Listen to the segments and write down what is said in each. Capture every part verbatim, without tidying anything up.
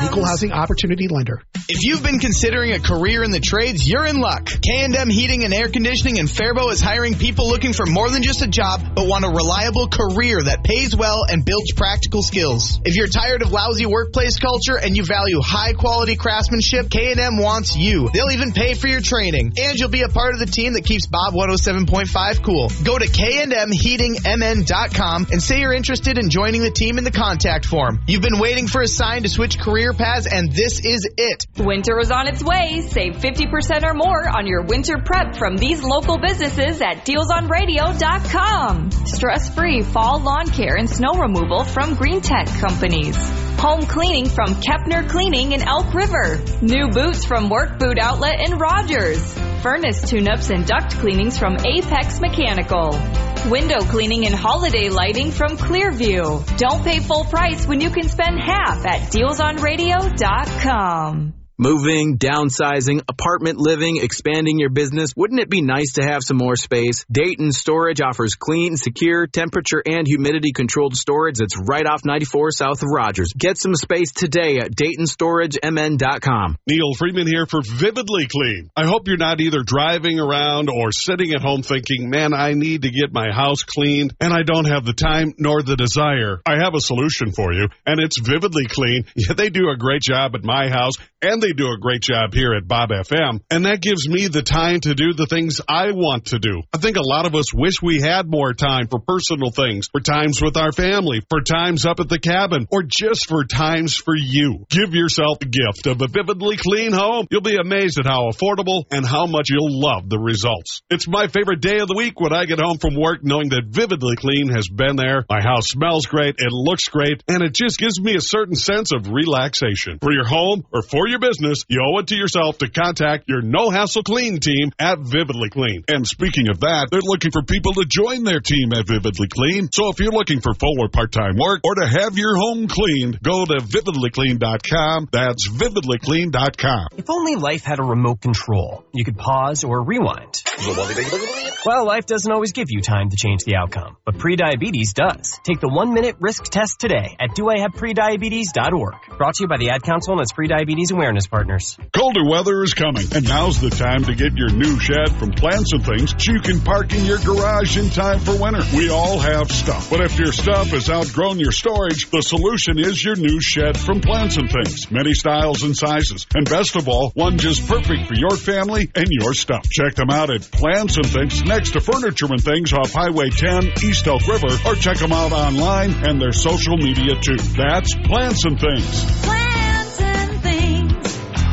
Equal Housing Opportunity Lender. If you've been considering a career in the trades, you're in luck. K and M Heating and Air Conditioning in Faribault is hiring people looking for more than just a job, but want a reliable career that pays well and builds practical skills. If you're tired of lousy workplace culture and you value high-quality craftsmanship, K and M wants you. They'll even pay for your training, and you'll be a part of the team that keeps Bob one oh seven point five cool. Go to K and M heating M N dot com and say you're interested in joining the team in the contact form. You've been waiting for a sign to switch career paths, and this is it. Winter is on its way. Save fifty percent or more on your winter prep from these local businesses at deals on radio dot com. Stress-free fall lawn care and snow removal from Green Tech Companies. Home cleaning from Kepner Cleaning in Elk River. New boots from Work Boot Outlet in Rogers. Furnace tune-ups and duct cleanings from Apex Mechanical. Window cleaning and holiday lighting from Clearview. Don't pay full price when you can spend half at deals on radio dot com. Moving, downsizing, apartment living, expanding your business. Wouldn't it be nice to have some more space? Dayton Storage offers clean, secure, temperature, and humidity-controlled storage that's right off ninety-four south of Rogers. Get some space today at Dayton Storage M N dot com. Neil Freeman here for Vividly Clean. I hope you're not either driving around or sitting at home thinking, man, I need to get my house cleaned, and I don't have the time nor the desire. I have a solution for you, and it's Vividly Clean. Yeah, they do a great job at my house, and they do a great job here at Bob F M, and that gives me the time to do the things I want to do. I think a lot of us wish we had more time for personal things, for times with our family, for times up at the cabin, or just for times for you. Give yourself the gift of a Vividly Clean home. You'll be amazed at how affordable and how much you'll love the results. It's my favorite day of the week when I get home from work knowing that Vividly Clean has been there. My house smells great, it looks great, and it just gives me a certain sense of relaxation. For your home or for your business, you owe it to yourself to contact your no-hassle clean team at Vividly Clean. And speaking of that, they're looking for people to join their team at Vividly Clean. So if you're looking for full or part-time work or to have your home cleaned, go to vividly clean dot com. That's vividly clean dot com. If only life had a remote control, you could pause or rewind. Well, life doesn't always give you time to change the outcome, but prediabetes does. Take the one-minute risk test today at do I have prediabetes dot org. Brought to you by the Ad Council and its Prediabetes Awareness Partners. Colder weather is coming, and now's the time to get your new shed from Plants and Things so you can park in your garage in time for winter. We all have stuff, but if your stuff has outgrown your storage, the solution is your new shed from Plants and Things. Many styles and sizes, and best of all, one just perfect for your family and your stuff. Check them out at Plants and Things next to Furniture and Things off Highway ten, East Elk River, or check them out online and their social media too. That's Plants and Things. Plants and Things.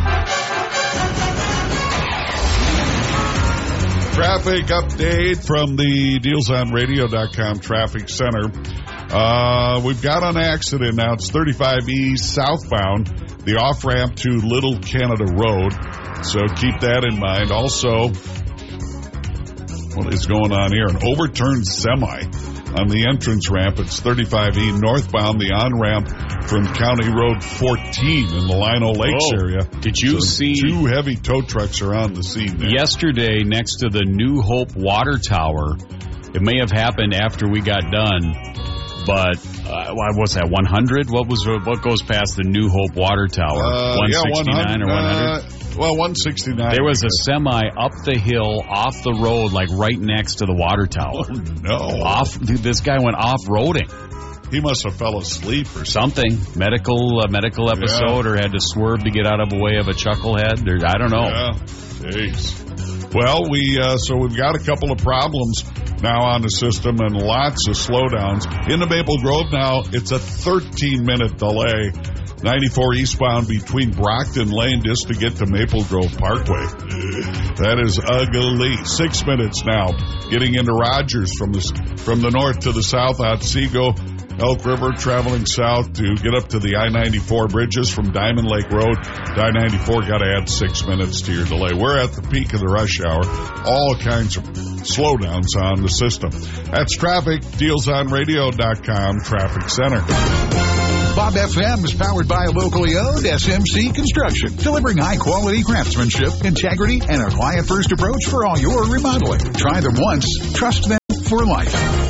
Traffic update from the deals on radio dot com traffic center. Uh, we've got an accident now. It's thirty-five E southbound, the off-ramp to Little Canada Road. So keep that in mind. Also, what is going on here? An overturned semi on the entrance ramp. It's thirty-five E northbound, the on-ramp from County Road fourteen in the Lino Lakes oh, area. Did you so see? Two heavy tow trucks are on the scene there. Yesterday, next to the New Hope Water Tower, it may have happened after we got done, but uh, what's that, one hundred? What was what goes past the New Hope Water Tower? Uh, one yeah, sixty-nine or one hundred? Uh, well, one sixty-nine. There was a semi up the hill, off the road, like right next to the water tower. Oh, no. Off. This guy went off-roading. He must have fell asleep or something. Medical uh, medical episode, yeah. Or had to swerve to get out of the way of a chucklehead. Or, I don't know. Yeah. Jeez. Well, we uh, so we've got a couple of problems now on the system and lots of slowdowns. In the Maple Grove now, it's a thirteen-minute delay. ninety-four eastbound between Brockton Lane just to get to Maple Grove Parkway. That is ugly. Six minutes now. Getting into Rogers from the, from the north to the south out Seago, Elk River, traveling south to get up to the I ninety-four bridges from Diamond Lake Road. I ninety-four got to add six minutes to your delay. We're at the peak of the rush hour. All kinds of slowdowns on the system. That's traffic. deals on radio dot com Traffic Center. Bob F M is powered by a locally owned S M C Construction, delivering high-quality craftsmanship, integrity, and a client-first approach for all your remodeling. Try them once, trust them for life.